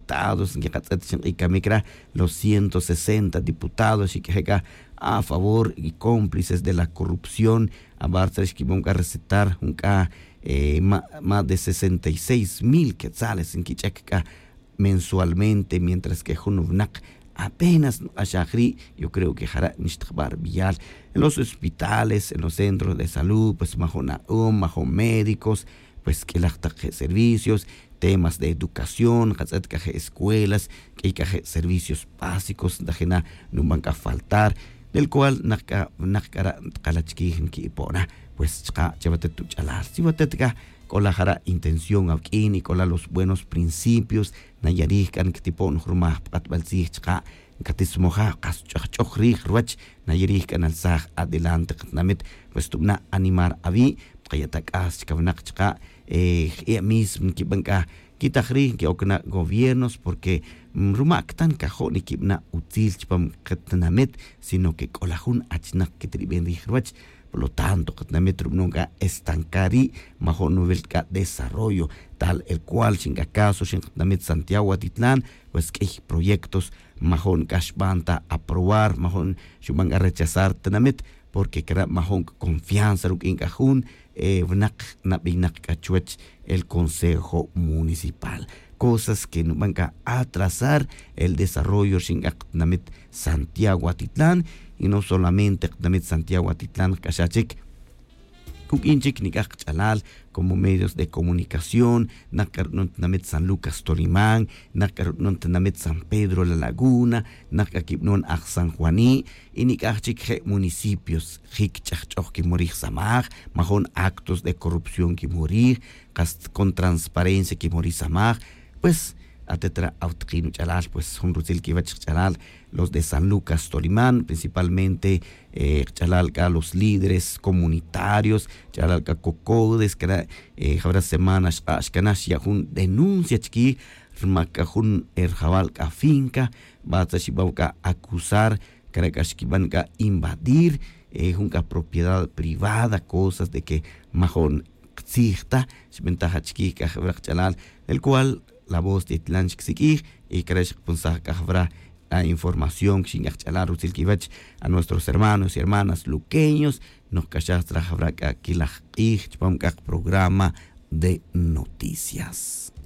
diputados, los 160 diputados y que a favor y cómplices de la corrupción, a Barcelona que van a recetar más de 66,000 quetzales en Quichaca mensualmente, mientras que Junuvnak apenas a Shahri, yo creo que hará Nishtbar Vial en los hospitales, en los centros de salud, pues majón médicos, pues que las servicios, temas de educación, escuelas, que hay servicios básicos, no van a faltar, del cual pues llévate tu chalar, con la jara intención aquí y con los buenos principios, nayarikan que tipo norma patbalsi chka katismoja kaschochri ruach nayarikan alzah adelante namit pues tubna animar avi qayatak as chkavnak chka mismo que banca kitahri que okna gobiernos porque rumak tan cajón y kibna util chpam katnamit sino que kolajun achnak que tribendi ruach. Por lo tanto, Katnametro nunca estancari bajo nivel de desarrollo, tal el cual, sin acaso, sin Santiago Atitlán, pues que hay proyectos, majón cashbanta aprobar, majón van a rechazar Tanamet, porque crea majón confianza, en cajún, el Consejo Municipal. Cosas que no van a atrasar el desarrollo sin Santiago Atitlán. Y no solamente también Santiago Atitlán, Cachachik, Kukinchik, Nikach Chalal, como medios de comunicación, Nakarnon Namet San Lucas Tolimán, Nakarnon Namet San Pedro La Laguna, Nakakipnon Aj San Juaní, y Nikachik municipios, Hikchachok que morir Samaj, Majón actos de corrupción que morir, con transparencia que morir Samaj, pues, Atetra Autrino Chalal, pues, Honrutil Kivach Chalal, los de San Lucas Tolimán, principalmente Chalalca, los líderes comunitarios, Chalalca Cocodes, que habrá semanas, Ashkanash Yahun denuncia chiqui, Makajun Erjabalca finca, Batashibauca acusar, Karakashkibanca invadir, junca propiedad privada, cosas de que Majón Xigta, ventaja chiqui, Chalal, el cual la voz de Tlanchik Sikir y Karesh Punsa Kahbra la información a nuestros hermanos y hermanas luqueños, nos cachas trajabraca aquí la programa de noticias.